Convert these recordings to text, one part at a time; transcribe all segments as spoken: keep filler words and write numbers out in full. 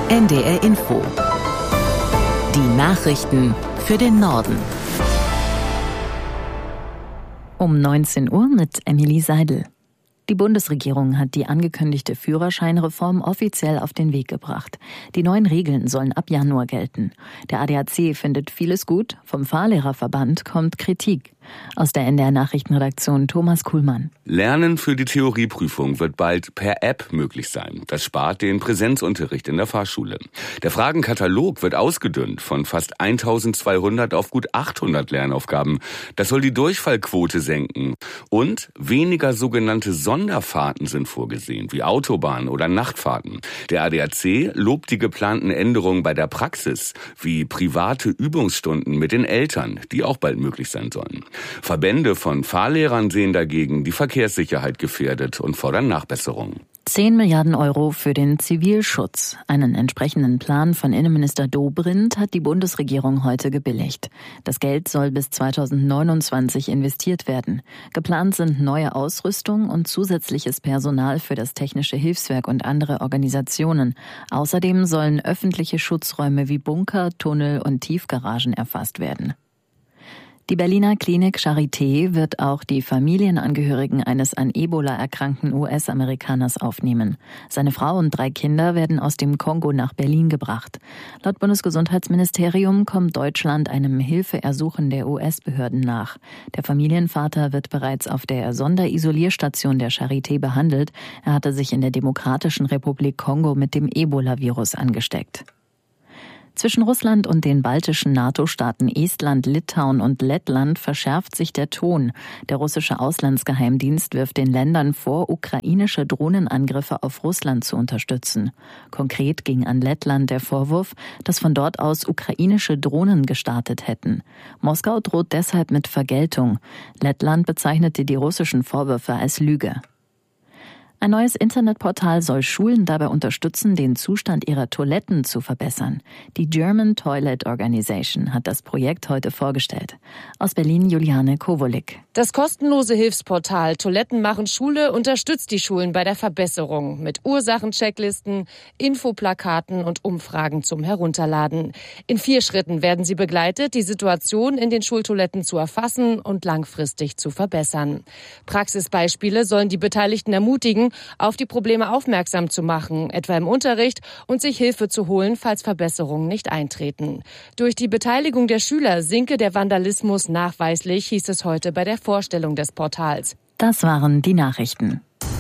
N D R Info. Die Nachrichten für den Norden. Um neunzehn Uhr mit Emilie Seidel. Die Bundesregierung hat die angekündigte Führerscheinreform offiziell auf den Weg gebracht. Die neuen Regeln sollen ab Januar gelten. Der A D A C findet vieles gut, vom Fahrlehrerverband kommt Kritik. Aus der N D R-Nachrichtenredaktion Thomas Kuhlmann. Lernen für die Theorieprüfung wird bald per App möglich sein. Das spart den Präsenzunterricht in der Fahrschule. Der Fragenkatalog wird ausgedünnt von fast eintausendzweihundert auf gut achthundert Lernaufgaben. Das soll die Durchfallquote senken. Und weniger sogenannte Sonderfahrten sind vorgesehen, wie Autobahn- oder Nachtfahrten. Der A D A C lobt die geplanten Änderungen bei der Praxis, wie private Übungsstunden mit den Eltern, die auch bald möglich sein sollen. Verbände von Fahrlehrern sehen dagegen die Verkehrssicherheit gefährdet und fordern Nachbesserungen. zehn Milliarden Euro für den Zivilschutz. Einen entsprechenden Plan von Innenminister Dobrindt hat die Bundesregierung heute gebilligt. Das Geld soll bis zweitausendneunundzwanzig investiert werden. Geplant sind neue Ausrüstung und zusätzliches Personal für das Technische Hilfswerk und andere Organisationen. Außerdem sollen öffentliche Schutzräume wie Bunker, Tunnel und Tiefgaragen erfasst werden. Die Berliner Klinik Charité wird auch die Familienangehörigen eines an Ebola erkrankten U S-Amerikaners aufnehmen. Seine Frau und drei Kinder werden aus dem Kongo nach Berlin gebracht. Laut Bundesgesundheitsministerium kommt Deutschland einem Hilfeersuchen der U S-Behörden nach. Der Familienvater wird bereits auf der Sonderisolierstation der Charité behandelt. Er hatte sich in der Demokratischen Republik Kongo mit dem Ebola-Virus angesteckt. Zwischen Russland und den baltischen NATO-Staaten Estland, Litauen und Lettland verschärft sich der Ton. Der russische Auslandsgeheimdienst wirft den Ländern vor, ukrainische Drohnenangriffe auf Russland zu unterstützen. Konkret ging an Lettland der Vorwurf, dass von dort aus ukrainische Drohnen gestartet hätten. Moskau droht deshalb mit Vergeltung. Lettland bezeichnete die russischen Vorwürfe als Lüge. Ein neues Internetportal soll Schulen dabei unterstützen, den Zustand ihrer Toiletten zu verbessern. Die German Toilet Organization hat das Projekt heute vorgestellt. Aus Berlin Juliane Kowolik. Das kostenlose Hilfsportal Toiletten machen Schule unterstützt die Schulen bei der Verbesserung mit Ursachenchecklisten, Infoplakaten und Umfragen zum Herunterladen. In vier Schritten werden sie begleitet, die Situation in den Schultoiletten zu erfassen und langfristig zu verbessern. Praxisbeispiele sollen die Beteiligten ermutigen, auf die Probleme aufmerksam zu machen, etwa im Unterricht, und sich Hilfe zu holen, falls Verbesserungen nicht eintreten. Durch die Beteiligung der Schüler sinke der Vandalismus nachweislich, hieß es heute bei der Vorstellung des Portals. Das waren die Nachrichten.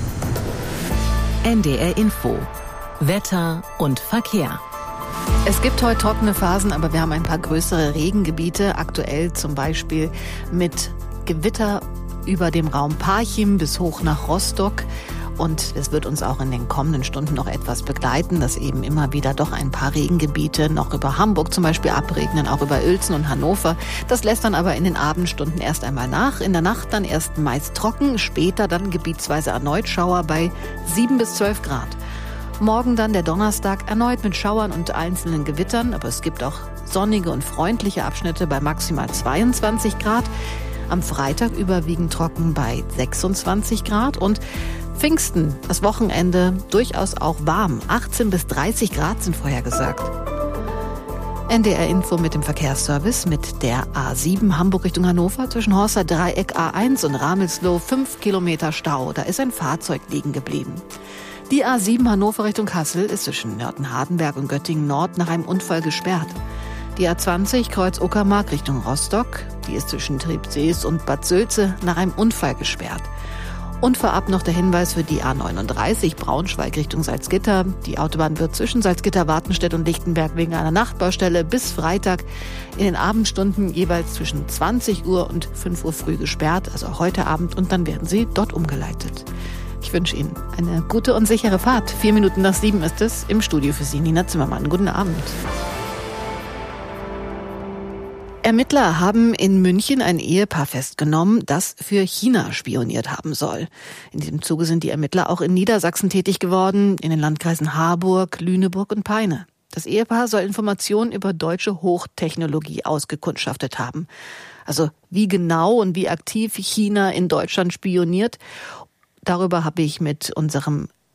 N D R Info. Wetter und Verkehr. Es gibt heute trockene Phasen, aber wir haben ein paar größere Regengebiete, aktuell zum Beispiel mit Gewitter über dem Raum Parchim bis hoch nach Rostock. Und es wird uns auch in den kommenden Stunden noch etwas begleiten, dass eben immer wieder doch ein paar Regengebiete noch über Hamburg zum Beispiel abregnen, auch über Uelzen und Hannover. Das lässt dann aber in den Abendstunden erst einmal nach. In der Nacht dann erst meist trocken, später dann gebietsweise erneut Schauer bei sieben bis zwölf Grad. Morgen dann der Donnerstag erneut mit Schauern und einzelnen Gewittern, aber es gibt auch sonnige und freundliche Abschnitte bei maximal zweiundzwanzig Grad. Am Freitag überwiegend trocken bei sechsundzwanzig Grad und Pfingsten, das Wochenende, durchaus auch warm. achtzehn bis dreißig Grad sind vorhergesagt. N D R Info mit dem Verkehrsservice mit der A sieben Hamburg Richtung Hannover zwischen Horster Dreieck A eins und Ramelsloh fünf Kilometer Stau. Da ist ein Fahrzeug liegen geblieben. Die A sieben Hannover Richtung Kassel ist zwischen Nörten-Hardenberg und Göttingen Nord nach einem Unfall gesperrt. Die A zwanzig Kreuz Uckermark Richtung Rostock, die ist zwischen Triebsees und Bad Sülze nach einem Unfall gesperrt. Und vorab noch der Hinweis für die A neununddreißig Braunschweig Richtung Salzgitter. Die Autobahn wird zwischen Salzgitter, Wartenstedt und Lichtenberg wegen einer Nachtbaustelle bis Freitag in den Abendstunden jeweils zwischen zwanzig Uhr und fünf Uhr früh gesperrt, also heute Abend, und dann werden sie dort umgeleitet. Ich wünsche Ihnen eine gute und sichere Fahrt. Vier Minuten nach sieben ist es. Im Studio für Sie Nina Zimmermann. Guten Abend. Ermittler haben in München ein Ehepaar festgenommen, das für China spioniert haben soll. In diesem Zuge sind die Ermittler auch in Niedersachsen tätig geworden, in den Landkreisen Harburg, Lüneburg und Peine. Das Ehepaar soll Informationen über deutsche Hochtechnologie ausgekundschaftet haben. Also wie genau und wie aktiv China in Deutschland spioniert, darüber habe ich mit unserem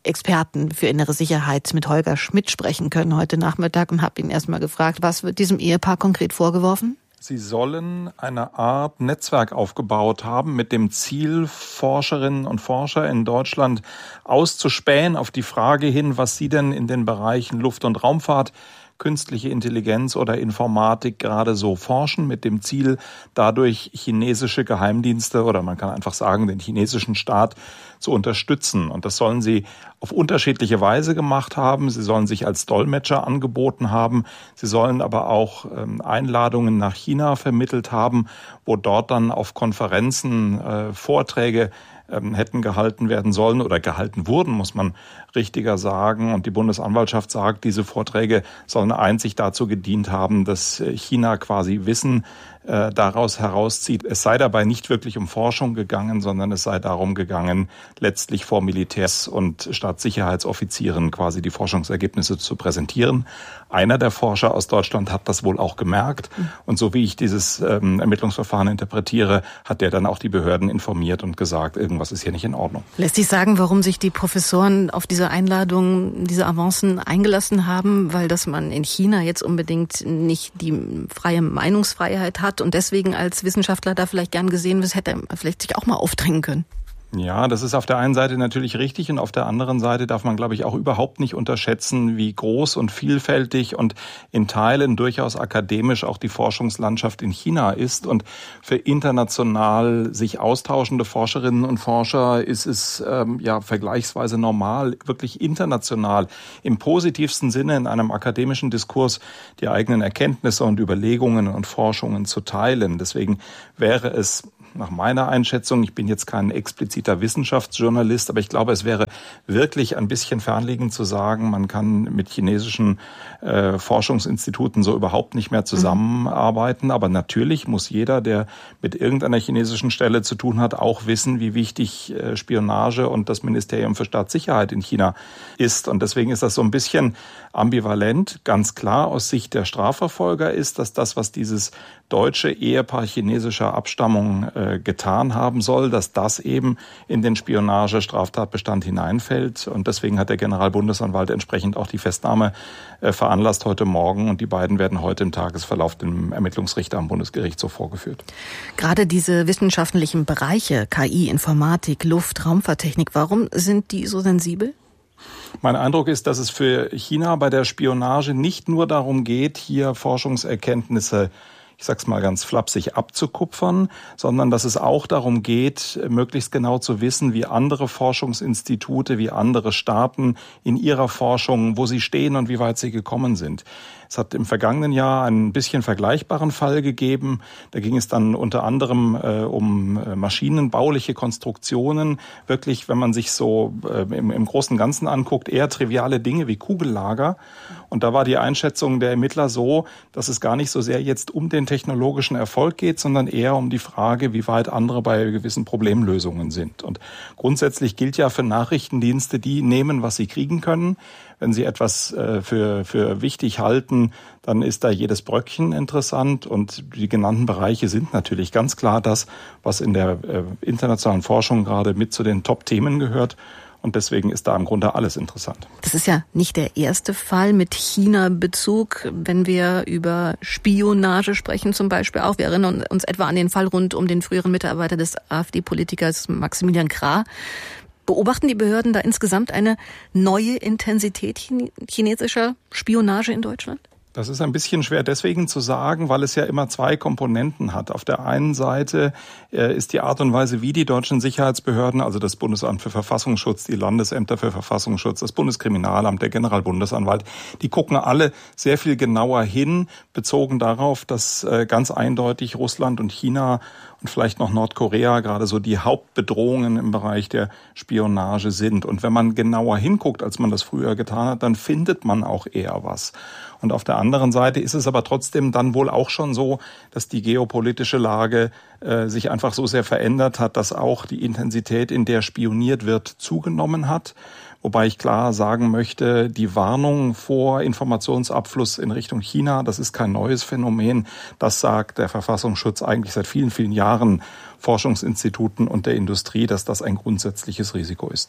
Experten für innere Sicherheit mit Holger Schmidt sprechen können heute Nachmittag und habe ihn erstmal gefragt, was wird diesem Ehepaar konkret vorgeworfen? Sie sollen eine Art Netzwerk aufgebaut haben mit dem Ziel, Forscherinnen und Forscher in Deutschland auszuspähen auf die Frage hin, was sie denn in den Bereichen Luft- und Raumfahrt, künstliche Intelligenz oder Informatik gerade so forschen, mit dem Ziel, dadurch chinesische Geheimdienste oder man kann einfach sagen, den chinesischen Staat zu unterstützen. Und das sollen sie auf unterschiedliche Weise gemacht haben. Sie sollen sich als Dolmetscher angeboten haben. Sie sollen aber auch ähm, Einladungen nach China vermittelt haben, wo dort dann auf Konferenzen äh, Vorträge hätten gehalten werden sollen oder gehalten wurden, muss man richtiger sagen. Und die Bundesanwaltschaft sagt, diese Vorträge sollen einzig dazu gedient haben, dass China quasi Wissen äh, daraus herauszieht. Es sei dabei nicht wirklich um Forschung gegangen, sondern es sei darum gegangen, letztlich vor Militärs und Staatssicherheitsoffizieren quasi die Forschungsergebnisse zu präsentieren. Einer der Forscher aus Deutschland hat das wohl auch gemerkt. Und so wie ich dieses ähm, Ermittlungsverfahren interpretiere, hat der dann auch die Behörden informiert und gesagt, irgendwas ist hier nicht in Ordnung. Lässt sich sagen, warum sich die Professoren auf diese Einladung, diese Avancen eingelassen haben? Weil dass man in China jetzt unbedingt nicht die freie Meinungsfreiheit hat und deswegen als Wissenschaftler da vielleicht gern gesehen wird, hätte er vielleicht sich auch mal aufdrängen können. Ja, das ist auf der einen Seite natürlich richtig und auf der anderen Seite darf man, glaube ich, auch überhaupt nicht unterschätzen, wie groß und vielfältig und in Teilen durchaus akademisch auch die Forschungslandschaft in China ist. Und für international sich austauschende Forscherinnen und Forscher ist es ähm, ja vergleichsweise normal, wirklich international im positivsten Sinne in einem akademischen Diskurs die eigenen Erkenntnisse und Überlegungen und Forschungen zu teilen. Deswegen wäre es nach meiner Einschätzung, ich bin jetzt kein expliziter Wissenschaftsjournalist, aber ich glaube, es wäre wirklich ein bisschen fernliegend zu sagen, man kann mit chinesischen äh, Forschungsinstituten so überhaupt nicht mehr zusammenarbeiten. Aber natürlich muss jeder, der mit irgendeiner chinesischen Stelle zu tun hat, auch wissen, wie wichtig äh, Spionage und das Ministerium für Staatssicherheit in China ist. Und deswegen ist das so ein bisschen ambivalent. Ganz klar aus Sicht der Strafverfolger ist, dass das, was dieses deutsche Ehepaar chinesischer Abstammung äh, getan haben soll, dass das eben in den Spionage-Straftatbestand hineinfällt. Und deswegen hat der Generalbundesanwalt entsprechend auch die Festnahme äh, veranlasst heute Morgen. Und die beiden werden heute im Tagesverlauf dem Ermittlungsrichter am Bundesgerichtshof vorgeführt. Gerade diese wissenschaftlichen Bereiche, K I, Informatik, Luft, Raumfahrttechnik, warum sind die so sensibel? Mein Eindruck ist, dass es für China bei der Spionage nicht nur darum geht, hier Forschungserkenntnisse, ich sag's mal ganz flapsig, abzukupfern, sondern dass es auch darum geht, möglichst genau zu wissen, wie andere Forschungsinstitute, wie andere Staaten in ihrer Forschung, wo sie stehen und wie weit sie gekommen sind. Es hat im vergangenen Jahr einen bisschen vergleichbaren Fall gegeben. Da ging es dann unter anderem äh, um äh, maschinenbauliche Konstruktionen. Wirklich, wenn man sich so äh, im, im Großen und Ganzen anguckt, eher triviale Dinge wie Kugellager. Und da war die Einschätzung der Ermittler so, dass es gar nicht so sehr jetzt um den technologischen Erfolg geht, sondern eher um die Frage, wie weit andere bei gewissen Problemlösungen sind. Und grundsätzlich gilt ja für Nachrichtendienste, die nehmen, was sie kriegen können. Wenn sie etwas äh, für, für wichtig halten, dann ist da jedes Bröckchen interessant. Und die genannten Bereiche sind natürlich ganz klar das, was in der äh, internationalen Forschung gerade mit zu den Top-Themen gehört. Und deswegen ist da im Grunde alles interessant. Das ist ja nicht der erste Fall mit China-Bezug, wenn wir über Spionage sprechen zum Beispiel auch. Wir erinnern uns etwa an den Fall rund um den früheren Mitarbeiter des AfD-Politikers Maximilian Krah. Beobachten die Behörden da insgesamt eine neue Intensität chinesischer Spionage in Deutschland? Das ist ein bisschen schwer deswegen zu sagen, weil es ja immer zwei Komponenten hat. Auf der einen Seite äh, ist die Art und Weise, wie die deutschen Sicherheitsbehörden, also das Bundesamt für Verfassungsschutz, die Landesämter für Verfassungsschutz, das Bundeskriminalamt, der Generalbundesanwalt, die gucken alle sehr viel genauer hin, bezogen darauf, dass äh, ganz eindeutig Russland und China und vielleicht noch Nordkorea gerade so die Hauptbedrohungen im Bereich der Spionage sind. Und wenn man genauer hinguckt, als man das früher getan hat, dann findet man auch eher was. Und auf der anderen Seite ist es aber trotzdem dann wohl auch schon so, dass die geopolitische Lage äh, sich einfach so sehr verändert hat, dass auch die Intensität, in der spioniert wird, zugenommen hat. Wobei ich klar sagen möchte, die Warnung vor Informationsabfluss in Richtung China, das ist kein neues Phänomen. Das sagt der Verfassungsschutz eigentlich seit vielen, vielen Jahren Forschungsinstituten und der Industrie, dass das ein grundsätzliches Risiko ist.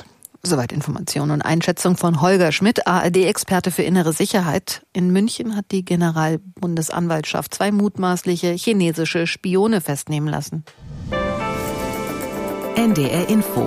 Soweit Information und Einschätzung von Holger Schmidt, A R D-Experte für innere Sicherheit. In München hat die Generalbundesanwaltschaft zwei mutmaßliche chinesische Spione festnehmen lassen. N D R Info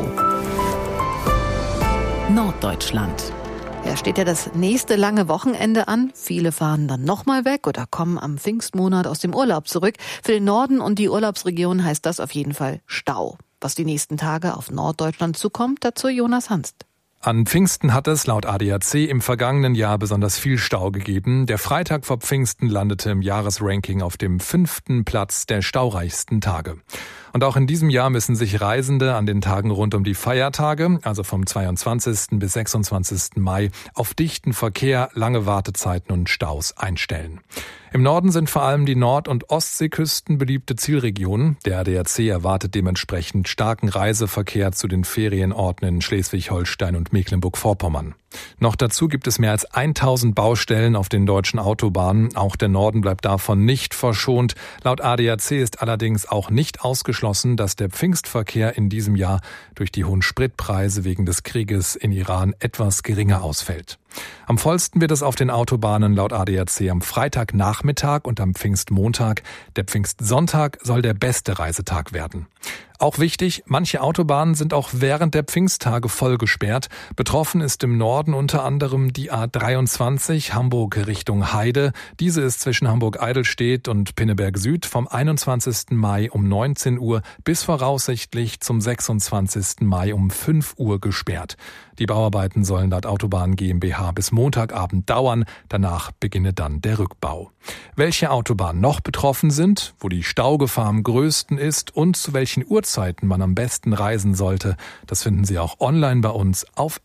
Norddeutschland. Ja, steht ja das nächste lange Wochenende an. Viele fahren dann nochmal weg oder kommen am Pfingstmonat aus dem Urlaub zurück. Für den Norden und die Urlaubsregion heißt das auf jeden Fall Stau. Was die nächsten Tage auf Norddeutschland zukommt, dazu Jonas Hanst. An Pfingsten hat es laut A D A C im vergangenen Jahr besonders viel Stau gegeben. Der Freitag vor Pfingsten landete im Jahresranking auf dem fünften Platz der staureichsten Tage. Und auch in diesem Jahr müssen sich Reisende an den Tagen rund um die Feiertage, also vom zweiundzwanzigsten bis sechsundzwanzigsten Mai, auf dichten Verkehr, lange Wartezeiten und Staus einstellen. Im Norden sind vor allem die Nord- und Ostseeküsten beliebte Zielregionen. Der A D A C erwartet dementsprechend starken Reiseverkehr zu den Ferienorten in Schleswig-Holstein und Mecklenburg-Vorpommern. Noch dazu gibt es mehr als tausend Baustellen auf den deutschen Autobahnen. Auch der Norden bleibt davon nicht verschont. Laut A D A C ist allerdings auch nicht ausgeschlossen, dass der Pfingstverkehr in diesem Jahr durch die hohen Spritpreise wegen des Krieges in Iran etwas geringer ausfällt. Am vollsten wird es auf den Autobahnen laut A D A C am Freitagnachmittag und am Pfingstmontag. Der Pfingstsonntag soll der beste Reisetag werden. Auch wichtig, manche Autobahnen sind auch während der Pfingsttage voll gesperrt. Betroffen ist im Norden unter anderem die A dreiundzwanzig Hamburg Richtung Heide. Diese ist zwischen Hamburg-Eidelstedt und Pinneberg Süd vom einundzwanzigsten Mai um neunzehn Uhr bis voraussichtlich zum sechsundzwanzigsten Mai um fünf Uhr gesperrt. Die Bauarbeiten sollen laut Autobahn GmbH bis Montagabend dauern. Danach beginne dann der Rückbau. Welche Autobahnen noch betroffen sind, wo die Staugefahr am größten ist und zu welchen Uhrzeiten man am besten reisen sollte, das finden Sie auch online bei uns auf